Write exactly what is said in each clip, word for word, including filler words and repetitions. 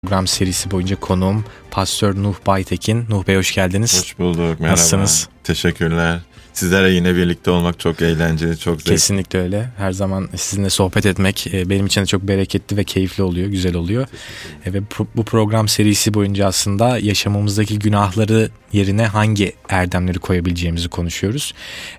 Program serisi boyunca konuğum Pastör Nuh Baytekin. Nuh Bey hoş geldiniz. Hoş bulduk, merhaba. Nasılsınız? Teşekkürler. Sizlerle yine birlikte olmak çok eğlenceli, çok zevkli. Kesinlikle öyle. Her zaman sizinle sohbet etmek benim için de çok bereketli ve keyifli oluyor, güzel oluyor. Ve bu program serisi boyunca aslında yaşamımızdaki günahları yerine hangi erdemleri koyabileceğimizi konuşuyoruz.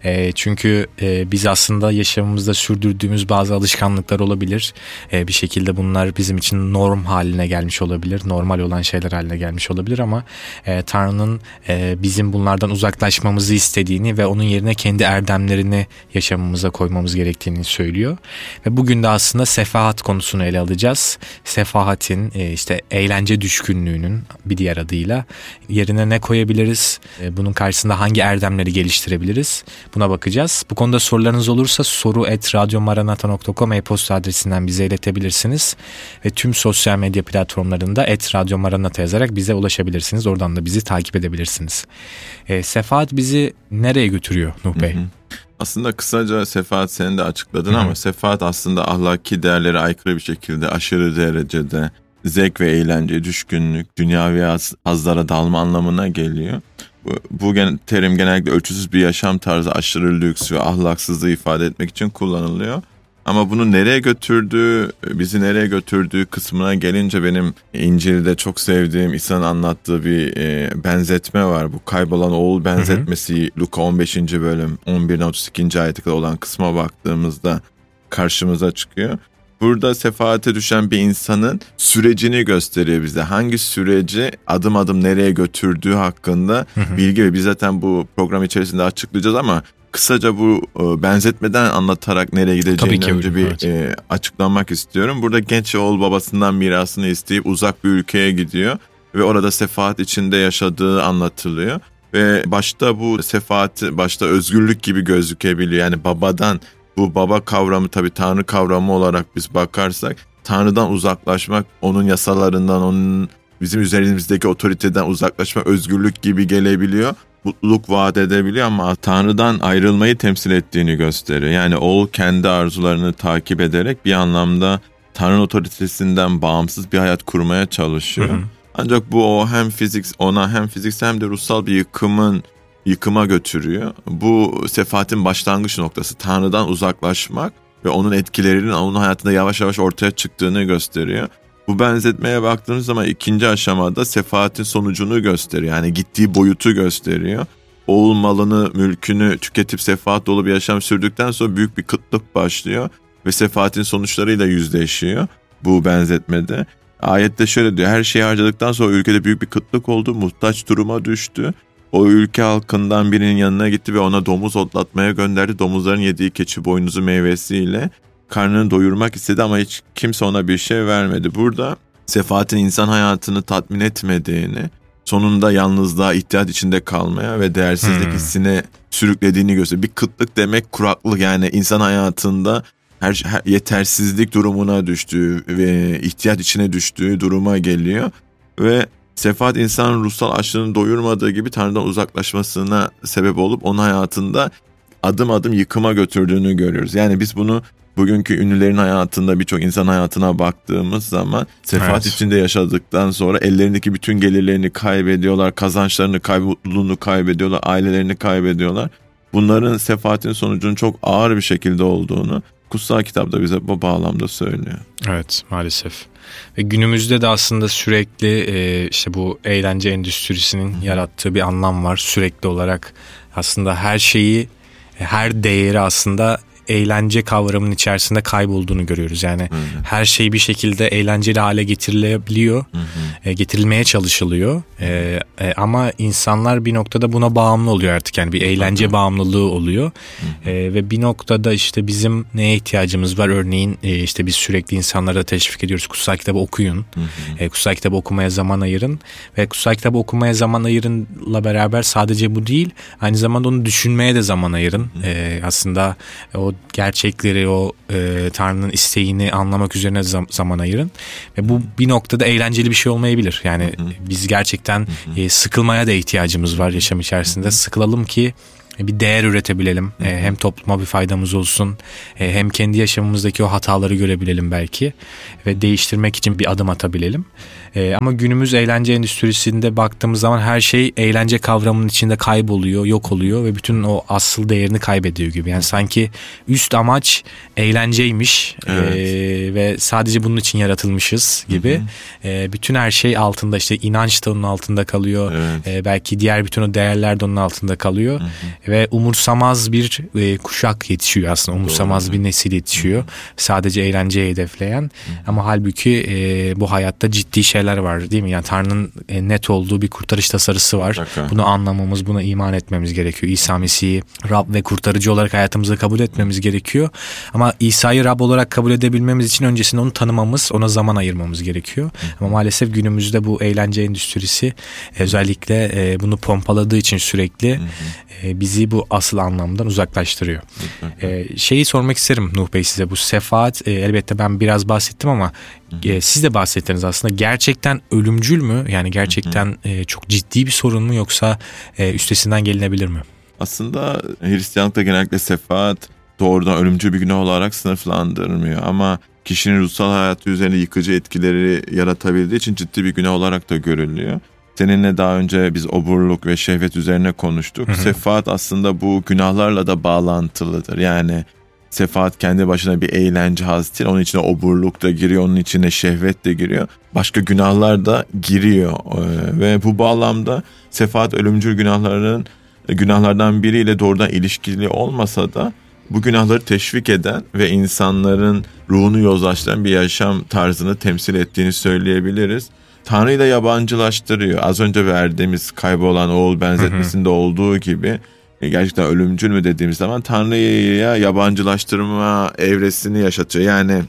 Çünkü biz aslında yaşamımızda sürdürdüğümüz bazı alışkanlıklar olabilir. Bir şekilde bunlar bizim için norm haline gelmiş olabilir, normal olan şeyler haline gelmiş olabilir ama Tanrı'nın bizim bunlardan uzaklaşmamızı istediğini ve onun yerine kendi erdemlerini yaşamımıza koymamız gerektiğini söylüyor. Ve bugün de aslında sefahat konusunu ele alacağız. Sefahatin, işte eğlence düşkünlüğünün bir diğer adıyla yerine ne koyabiliriz? Bunun karşısında hangi erdemleri geliştirebiliriz? Buna bakacağız. Bu konuda sorularınız olursa soru et radyomaranata nokta com e-posta adresinden bize iletebilirsiniz. Ve tüm sosyal medya platformlarında et radyomaranata yazarak bize ulaşabilirsiniz. Oradan da bizi takip edebilirsiniz. E, sefahat bizi nereye götürüyor Nuh Bey? Hı hı. Aslında kısaca sefahat sen de açıkladın, hı hı, ama sefahat aslında ahlaki değerlere aykırı bir şekilde aşırı derecede zevk ve eğlence, düşkünlük, dünyavi hazlara dalma anlamına geliyor. Bu, bu terim genellikle ölçüsüz bir yaşam tarzı, aşırı lüks ve ahlaksızlığı ifade etmek için kullanılıyor. Ama bunu nereye götürdüğü, bizi nereye götürdüğü kısmına gelince benim İncil'de çok sevdiğim İsa'nın anlattığı bir e, benzetme var. Bu kaybolan oğul benzetmesi, hı hı. Luka on beşinci bölüm on birden otuz ikinci ayete kadar olan kısma baktığımızda karşımıza çıkıyor. Burada sefaate düşen bir insanın sürecini gösteriyor bize. Hangi süreci adım adım nereye götürdüğü hakkında hı hı. bilgi ve biz zaten bu program içerisinde açıklayacağız ama kısaca bu e, benzetmeden anlatarak nereye gideceğini önce bir evet. e, açıklamak istiyorum. Burada genç oğul babasından mirasını isteyip uzak bir ülkeye gidiyor ve orada sefaat içinde yaşadığı anlatılıyor. Ve başta bu sefaat başta özgürlük gibi gözükebiliyor. Yani babadan, bu baba kavramı tabii Tanrı kavramı olarak biz bakarsak Tanrı'dan uzaklaşmak, onun yasalarından, onun bizim üzerimizdeki otoriteden uzaklaşmak özgürlük gibi gelebiliyor. Mutluluk vaat edebiliyor ama Tanrı'dan ayrılmayı temsil ettiğini gösteriyor. Yani oğul kendi arzularını takip ederek bir anlamda Tanrı'nın otoritesinden bağımsız bir hayat kurmaya çalışıyor. Hı hı. Ancak bu o hem fizik ona hem fiziksel hem de ruhsal bir yıkımın yıkıma götürüyor. Bu sefaatin başlangıç noktası Tanrı'dan uzaklaşmak ve onun etkilerinin onun hayatında yavaş yavaş ortaya çıktığını gösteriyor. Bu benzetmeye baktığımız zaman ikinci aşamada sefaatin sonucunu gösteriyor. Yani gittiği boyutu gösteriyor. Oğul malını, mülkünü tüketip sefaat dolu bir yaşam sürdükten sonra büyük bir kıtlık başlıyor. Ve sefaatin sonuçlarıyla yüzleşiyor bu benzetmede. Ayette şöyle diyor: her şeyi harcadıktan sonra ülkede büyük bir kıtlık oldu, muhtaç duruma düştü. O ülke halkından birinin yanına gitti ve ona domuz otlatmaya gönderdi. Domuzların yediği keçi boynuzu meyvesiyle karnını doyurmak istedi ama hiç kimse ona bir şey vermedi. Burada sefaatin insan hayatını tatmin etmediğini, sonunda yalnızlığa, ihtiyaç içinde kalmaya ve değersizlik hmm. hissine sürüklediğini gösteriyor. Bir kıtlık demek kuraklık, yani insan hayatında her, her yetersizlik durumuna düştüğü ve ihtiyaç içine düştüğü duruma geliyor. Ve sefaat insanın ruhsal açlığını doyurmadığı gibi Tanrı'dan uzaklaşmasına sebep olup onun hayatında adım adım yıkıma götürdüğünü görüyoruz. Yani biz bunu bugünkü ünlülerin hayatında, birçok insan hayatına baktığımız zaman sefaat evet. içinde yaşadıktan sonra ellerindeki bütün gelirlerini kaybediyorlar, kazançlarını kaybediyorlar, mutluluğunu kaybediyorlar, ailelerini kaybediyorlar. Bunların sefaatin sonucunun çok ağır bir şekilde olduğunu kutsal kitapta bize bu bağlamda söylüyor. Evet, maalesef. Ve günümüzde de aslında sürekli e, işte bu eğlence endüstrisinin Hı. yarattığı bir anlam var. Sürekli olarak aslında her şeyi, her değeri aslında eğlence kavramının içerisinde kaybolduğunu görüyoruz. Yani hı hı. her şey bir şekilde eğlenceli hale getirilebiliyor, hı hı. E, getirilmeye çalışılıyor. E, e, ama insanlar bir noktada buna bağımlı oluyor artık. Yani bir eğlence hı hı. bağımlılığı oluyor. Hı hı. E, ve bir noktada işte bizim neye ihtiyacımız var? Örneğin e, işte biz sürekli insanlara da teşvik ediyoruz. Kutsal kitabı okuyun. Hı hı. E, kutsal kitabı okumaya zaman ayırın. Ve kutsal kitabı okumaya zaman ayırınla beraber sadece bu değil, aynı zamanda onu düşünmeye de zaman ayırın. Hı hı. E, aslında o gerçekleri, o e, Tanrı'nın isteğini anlamak üzerine zam- zaman ayırın. Ve bu bir noktada eğlenceli bir şey olmayabilir. Yani hı hı. biz gerçekten hı hı. E, sıkılmaya da ihtiyacımız var yaşam içerisinde. Hı hı. Sıkılalım ki bir değer üretebilelim. Hı hı. Hem topluma bir faydamız olsun, hem kendi yaşamımızdaki o hataları görebilelim belki ve değiştirmek için bir adım atabilelim. E, ama günümüz eğlence endüstrisinde baktığımız zaman her şey eğlence kavramının içinde kayboluyor, yok oluyor ve bütün o asıl değerini kaybediyor gibi. Yani sanki üst amaç eğlenceymiş evet. e, ve sadece bunun için yaratılmışız gibi. E, bütün her şey altında, işte inanç da onun altında kalıyor. Evet. E, belki diğer bütün o değerler de onun altında kalıyor. Hı hı. Ve umursamaz bir e, kuşak yetişiyor aslında. Umursamaz Doğru. bir nesil yetişiyor. Hı hı. Sadece eğlenceyi hedefleyen. Hı hı. Ama halbuki e, bu hayatta ciddi şeyler var değil mi? Yani Tanrı'nın e, net olduğu bir kurtarış tasarısı var. Şaka. Bunu anlamamız, buna iman etmemiz gerekiyor. İsa Mesih'i Rab ve kurtarıcı olarak hayatımıza kabul etmemiz gerekiyor. Ama İsa'yı Rab olarak kabul edebilmemiz için öncesinde onu tanımamız, ona zaman ayırmamız gerekiyor. Hı. Ama maalesef günümüzde bu eğlence endüstrisi özellikle e, bunu pompaladığı için sürekli e, bizi bu asıl anlamdan uzaklaştırıyor. E, şeyi sormak isterim Nuh Bey size, bu sefaat e, elbette ben biraz bahsettim ama e, siz de bahsettiniz aslında, gerçekten ölümcül mü? Yani gerçekten e, çok ciddi bir sorun mu, yoksa e, üstesinden gelinebilir mi? Aslında Hristiyanlıkta genellikle sefaat doğrudan ölümcül bir günah olarak sınıflandırmıyor ama kişinin ruhsal hayatı üzerine yıkıcı etkileri yaratabildiği için ciddi bir günah olarak da görülüyor. Seninle daha önce biz oburluk ve şehvet üzerine konuştuk. Hı hı. Sefaat aslında bu günahlarla da bağlantılıdır. Yani sefaat kendi başına bir eğlence, haz değil. Onun içine oburluk da giriyor, onun içine şehvet de giriyor. Başka günahlar da giriyor. Ee, ve bu bağlamda sefaat ölümcül günahların günahlardan biriyle doğrudan ilişkili olmasa da bu günahları teşvik eden ve insanların ruhunu yozlaştıran bir yaşam tarzını temsil ettiğini söyleyebiliriz. Tanrı'yı da yabancılaştırıyor. Az önce verdiğimiz kaybolan oğul benzetmesinde hı hı. olduğu gibi gerçekten ölümcül mü dediğimiz zaman Tanrı'ya yabancılaştırma evresini yaşatıyor. Yani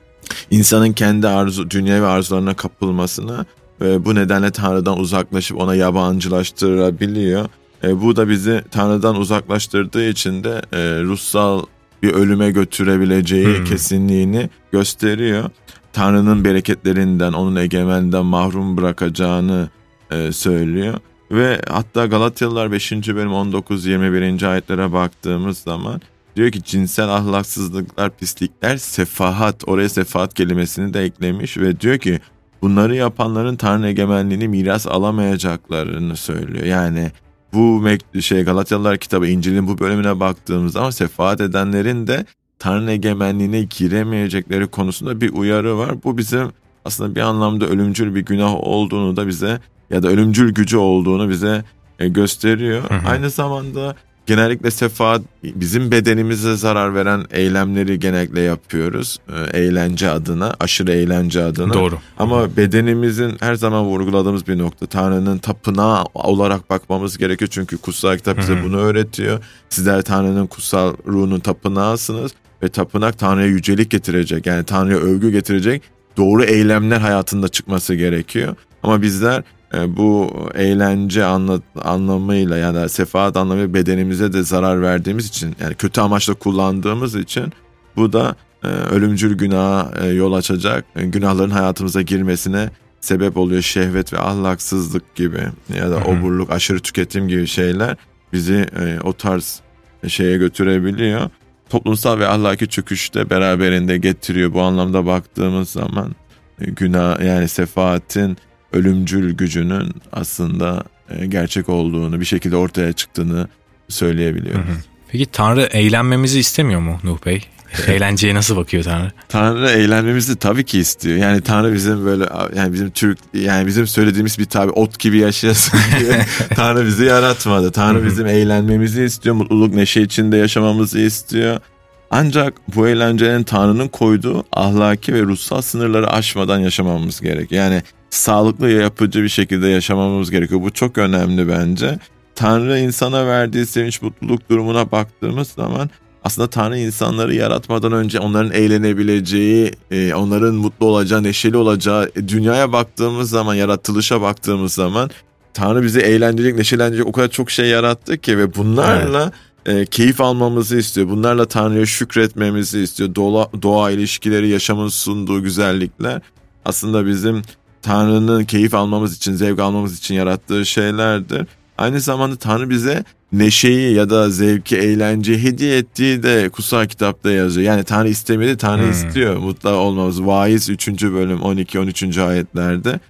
insanın kendi arzu, dünyevi arzularına kapılmasını ve bu nedenle Tanrı'dan uzaklaşıp ona yabancılaştırabiliyor. E, bu da bizi Tanrı'dan uzaklaştırdığı için de e, ruhsal bir ölüme götürebileceği hmm. kesinliğini gösteriyor. Tanrı'nın bereketlerinden, onun egemeninden mahrum bırakacağını e, söylüyor. Ve hatta Galatyalılar beşinci bölüm on dokuz yirmi birinci ayetlere baktığımız zaman diyor ki cinsel ahlaksızlıklar, pislikler, sefahat, oraya sefahat kelimesini de eklemiş ve diyor ki bunları yapanların Tanrı egemenliğini miras alamayacaklarını söylüyor. Yani bu şey Galatyalılar kitabı, İncil'in bu bölümüne baktığımızda ama sefaat edenlerin de Tanrı egemenliğine giremeyecekleri konusunda bir uyarı var. Bu bizim aslında bir anlamda ölümcül bir günah olduğunu da bize, ya da ölümcül gücü olduğunu bize gösteriyor. Hı hı. Aynı zamanda genellikle sefaat, bizim bedenimize zarar veren eylemleri genellikle yapıyoruz. Eğlence adına, aşırı eğlence adına. Doğru. Ama bedenimizin her zaman vurguladığımız bir nokta. Tanrı'nın tapınağı olarak bakmamız gerekiyor. Çünkü kutsal kitap bize bunu öğretiyor. Sizler Tanrı'nın kutsal ruhunun tapınağısınız. Ve tapınak Tanrı'ya yücelik getirecek. Yani Tanrı'ya övgü getirecek doğru eylemler hayatında çıkması gerekiyor. Ama bizler bu eğlence anla, anlamıyla ya da sefaat anlamıyla bedenimize de zarar verdiğimiz için, yani kötü amaçla kullandığımız için bu da e, ölümcül günaha e, yol açacak, e, günahların hayatımıza girmesine sebep oluyor. Şehvet ve ahlaksızlık gibi ya da oburluk, aşırı tüketim gibi şeyler bizi e, o tarz şeye götürebiliyor. Toplumsal ve ahlaki çöküş de beraberinde getiriyor. Bu anlamda baktığımız zaman e, günah, yani sefaatin ölümcül gücünün aslında gerçek olduğunu, bir şekilde ortaya çıktığını söyleyebiliyoruz. Hı hı. Peki Tanrı eğlenmemizi istemiyor mu Nuh Bey? Eğlenceye nasıl bakıyor Tanrı? Tanrı eğlenmemizi tabii ki istiyor. Yani Tanrı bizim böyle, yani bizim Türk, yani bizim söylediğimiz bir tabi ot gibi yaşayasın diye Tanrı bizi yaratmadı. Tanrı hı hı. bizim eğlenmemizi istiyor, mutluluk, neşe içinde yaşamamızı istiyor. Ancak bu eğlencenin Tanrı'nın koyduğu ahlaki ve ruhsal sınırları aşmadan yaşamamız gerekiyor. Yani sağlıklı, yapıcı bir şekilde yaşamamız gerekiyor. Bu çok önemli bence. Tanrı insana verdiği sevinç, mutluluk durumuna baktığımız zaman aslında Tanrı insanları yaratmadan önce onların eğlenebileceği, onların mutlu olacağı, neşeli olacağı, dünyaya baktığımız zaman, yaratılışa baktığımız zaman Tanrı bizi eğlendirecek, neşelendirecek o kadar çok şey yarattı ki ve bunlarla evet. keyif almamızı istiyor. Bunlarla Tanrı'ya şükretmemizi istiyor. Doğa, doğa ilişkileri, yaşamın sunduğu güzellikler aslında bizim Tanrı'nın keyif almamız için, zevk almamız için yarattığı şeylerdir. Aynı zamanda Tanrı bize neşeyi ya da zevki, eğlenceyi hediye ettiği de kutsal kitapta yazıyor. Yani Tanrı istemedi, Tanrı hmm. istiyor mutlu olmamız. Vaiz üçüncü bölüm on iki on üçüncü ayetlerde.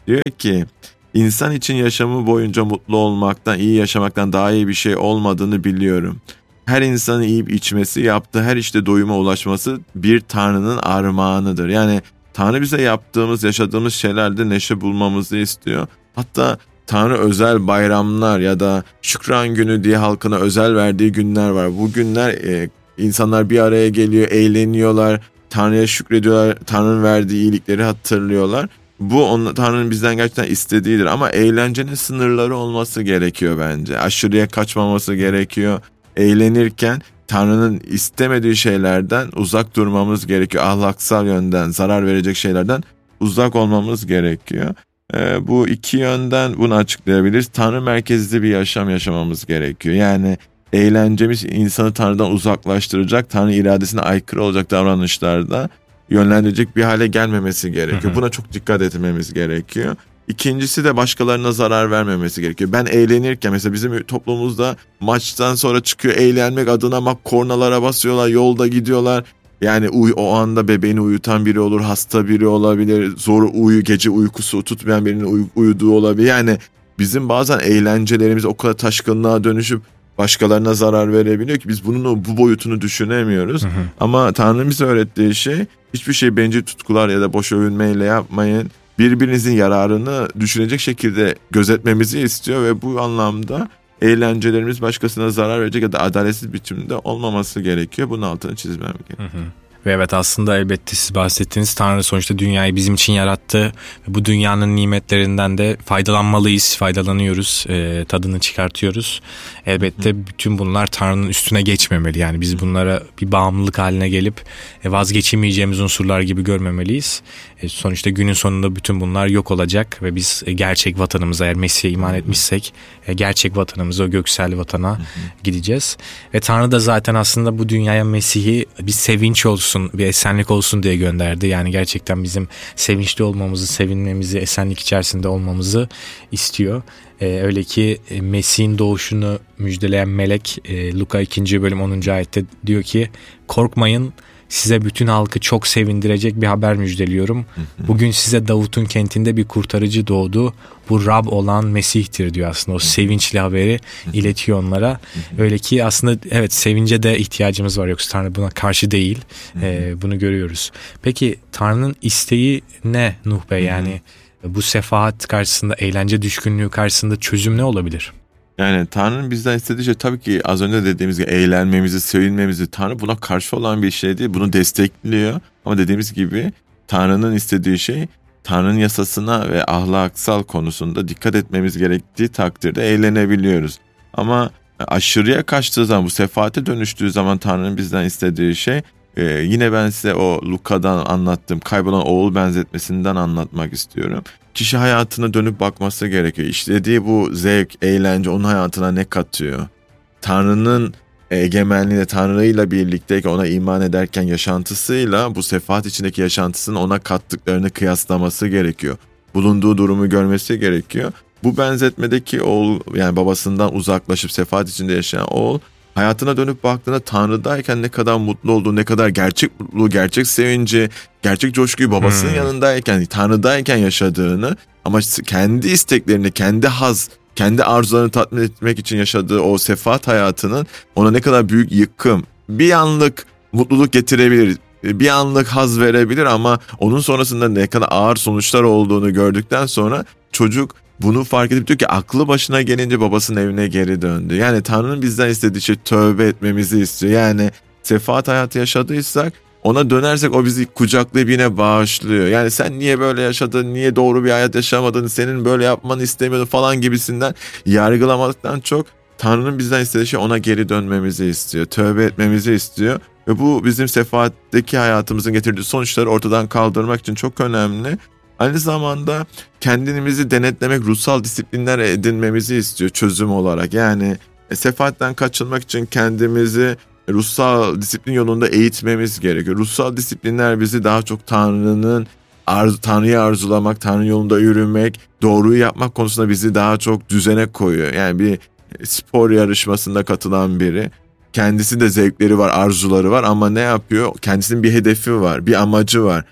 Diyor ki insan için yaşamı boyunca mutlu olmaktan, iyi yaşamaktan daha iyi bir şey olmadığını biliyorum. Her insanın yiyip içmesi, yaptığı her işte doyuma ulaşması bir Tanrı'nın armağanıdır. Yani Tanrı bize yaptığımız, yaşadığımız şeylerde neşe bulmamızı istiyor. Hatta Tanrı özel bayramlar ya da Şükran Günü diye halkına özel verdiği günler var. Bu günler e, insanlar bir araya geliyor, eğleniyorlar, Tanrı'ya şükrediyorlar, Tanrı'nın verdiği iyilikleri hatırlıyorlar. Bu onun, Tanrı'nın bizden gerçekten istediğidir ama eğlencenin sınırları olması gerekiyor bence. Aşırıya kaçmaması gerekiyor. Eğlenirken Tanrı'nın istemediği şeylerden uzak durmamız gerekiyor. Ahlaksal yönden zarar verecek şeylerden uzak olmamız gerekiyor. Ee, bu iki yönden bunu açıklayabiliriz. Tanrı merkezli bir yaşam yaşamamız gerekiyor. Yani eğlencemiz insanı Tanrı'dan uzaklaştıracak, Tanrı iradesine aykırı olacak davranışlarda yönlendirecek bir hale gelmemesi gerekiyor. Buna çok dikkat etmemiz gerekiyor. İkincisi de başkalarına zarar vermemesi gerekiyor. Ben eğlenirken mesela bizim toplumumuzda maçtan sonra çıkıyor eğlenmek adına bak kornalara basıyorlar, yolda gidiyorlar. Yani uy, o anda bebeğini uyutan biri olur, hasta biri olabilir, zor uyu, gece uykusu tutmayan birinin uy, uyuduğu olabilir. Yani bizim bazen eğlencelerimiz o kadar taşkınlığa dönüşüp başkalarına zarar verebiliyor ki biz bunun bu boyutunu düşünemiyoruz. Hı hı. Ama Tanrı'nın bize öğrettiği şey hiçbir şey bencil tutkular ya da boş övünmeyle yapmayın. Birbirinizin yararını düşünecek şekilde gözetmemizi istiyor ve bu anlamda eğlencelerimiz başkasına zarar verecek ya da adaletsiz biçimde olmaması gerekiyor. Bunun altını çizmem gerekiyor. Hı hı. Ve evet aslında elbette siz bahsettiğiniz Tanrı sonuçta dünyayı bizim için yarattı. Bu dünyanın nimetlerinden de faydalanmalıyız, faydalanıyoruz, e, tadını çıkartıyoruz. Elbette Hı. bütün bunlar Tanrı'nın üstüne geçmemeli. Yani biz bunlara bir bağımlılık haline gelip e, vazgeçemeyeceğimiz unsurlar gibi görmemeliyiz. E, sonuçta günün sonunda bütün bunlar yok olacak ve biz e, gerçek vatanımıza eğer Mesih'e iman etmişsek e, gerçek vatanımıza, o göksel vatana Hı. gideceğiz. Ve Tanrı da zaten aslında bu dünyaya Mesih'i bir sevinç olsun, bir esenlik olsun diye gönderdi. Yani gerçekten bizim sevinçli olmamızı, sevinmemizi, esenlik içerisinde olmamızı istiyor. Ee, öyle ki Mesih'in doğuşunu müjdeleyen melek e, Luka ikinci bölüm onuncu ayette diyor ki korkmayın, size bütün halkı çok sevindirecek bir haber müjdeliyorum. Bugün size Davut'un kentinde bir kurtarıcı doğdu. Bu Rab olan Mesih'tir diyor aslında. O sevinçli haberi iletiyor onlara. Öyle ki aslında evet sevince de ihtiyacımız var. Yoksa Tanrı buna karşı değil. Ee, bunu görüyoruz. Peki Tanrı'nın isteği ne Nuh Bey? Yani bu sefahat karşısında, eğlence düşkünlüğü karşısında çözüm ne olabilir? Yani Tanrı'nın bizden istediği şey tabii ki az önce dediğimiz gibi eğlenmemizi, sevinmemizi. Tanrı buna karşı olan bir şey değil. Bunu destekliyor. Ama dediğimiz gibi Tanrı'nın istediği şey Tanrı'nın yasasına ve ahlaksal konusunda dikkat etmemiz gerektiği takdirde eğlenebiliyoruz. Ama aşırıya kaçtığı zaman, bu sefaate dönüştüğü zaman Tanrı'nın bizden istediği şey e, yine ben size o Luka'dan anlattığım kaybolan oğul benzetmesinden anlatmak istiyorum. Kişi hayatına dönüp bakması gerekiyor. İşlediği bu zevk, eğlence onun hayatına ne katıyor? Tanrı'nın egemenliğine, Tanrı'yla birlikteyken, ona iman ederken yaşantısıyla bu sefahat içindeki yaşantısının ona kattıklarını kıyaslaması gerekiyor. Bulunduğu durumu görmesi gerekiyor. Bu benzetmedeki oğul, yani babasından uzaklaşıp sefahat içinde yaşayan oğul, hayatına dönüp baktığında Tanrı'dayken ne kadar mutlu olduğu, ne kadar gerçek mutluluğu, gerçek sevinci, gerçek coşkuyu babasının hmm. yanındayken, Tanrı'dayken yaşadığını ama kendi isteklerini, kendi haz, kendi arzularını tatmin etmek için yaşadığı o sefahat hayatının ona ne kadar büyük yıkım, bir anlık mutluluk getirebilir, bir anlık haz verebilir ama onun sonrasında ne kadar ağır sonuçlar olduğunu gördükten sonra çocuk bunu fark edip diyor ki aklı başına gelince babasının evine geri döndü. Yani Tanrı'nın bizden istediği şey tövbe etmemizi istiyor. Yani sefahat hayatı yaşadıysak ona dönersek o bizi kucaklayıp yine bağışlıyor. Yani sen niye böyle yaşadın, niye doğru bir hayat yaşamadın, senin böyle yapmanı istemiyordun falan gibisinden yargılamadıktan çok Tanrı'nın bizden istediği şey ona geri dönmemizi istiyor. Tövbe etmemizi istiyor. Ve bu bizim sefahatteki hayatımızın getirdiği sonuçları ortadan kaldırmak için çok önemli. Aynı zamanda kendimizi denetlemek, ruhsal disiplinler edinmemizi istiyor çözüm olarak. Yani sefahatten kaçınmak için kendimizi ruhsal disiplin yolunda eğitmemiz gerekiyor. Ruhsal disiplinler bizi daha çok Tanrı'nın arzu, Tanrı'yı arzulamak, Tanrı yolunda yürümek, doğruyu yapmak konusunda bizi daha çok düzene koyuyor. Yani bir spor yarışmasında katılan biri, kendisi de zevkleri var, arzuları var ama ne yapıyor? Kendisinin bir hedefi var, bir amacı var.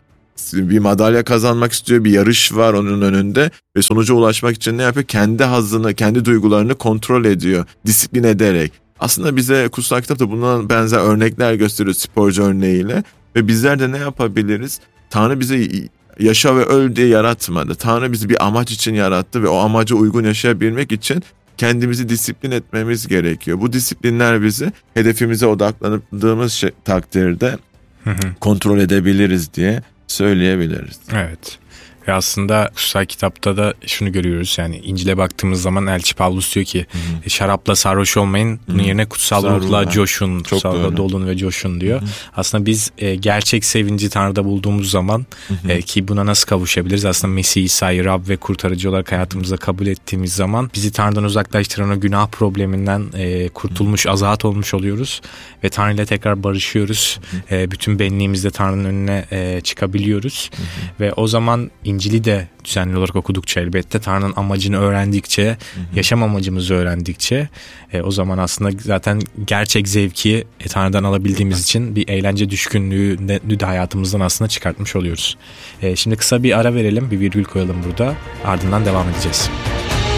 bir madalya kazanmak istiyor, bir yarış var onun önünde ve sonuca ulaşmak için ne yapıyor? Kendi hazzını, kendi duygularını kontrol ediyor, disiplin ederek. Aslında bize kutsal kitapta bundan benzer örnekler gösteriyor sporcu örneğiyle ve bizler de ne yapabiliriz? Tanrı bizi yaşa ve öl diye yaratmadı. Tanrı bizi bir amaç için yarattı ve o amaca uygun yaşayabilmek için kendimizi disiplin etmemiz gerekiyor. Bu disiplinler bizi hedefimize odaklandığımız şey, takdirde kontrol edebiliriz diye söyleyebiliriz. Evet. Ve aslında kutsal kitapta da şunu görüyoruz, yani İncil'e baktığımız zaman Elçi Pavlus diyor ki Hı-hı. şarapla sarhoş olmayın, bunun Hı-hı. yerine kutsal Kutsal ruhla ruhla. coşun, Çok kutsal ruhla dolun ve coşun diyor. Hı-hı. Aslında biz e, gerçek sevinci Tanrı'da bulduğumuz zaman e, ki buna nasıl kavuşabiliriz? Aslında Mesih İsa'yı Rab ve kurtarıcı olarak hayatımızda kabul ettiğimiz zaman bizi Tanrı'dan uzaklaştıran o günah probleminden e, kurtulmuş, Hı-hı. azat olmuş oluyoruz ve Tanrı ile tekrar barışıyoruz. E, bütün benliğimizde Tanrı'nın önüne e, çıkabiliyoruz. Hı-hı. Ve o zaman İncil'i de düzenli olarak okudukça, elbette Tanrı'nın amacını öğrendikçe, hı hı. yaşam amacımızı öğrendikçe e, o zaman aslında zaten gerçek zevki e, Tanrı'dan alabildiğimiz için bir eğlence düşkünlüğü de hayatımızdan aslında çıkartmış oluyoruz. E, şimdi kısa bir ara verelim, bir virgül koyalım burada, ardından devam edeceğiz.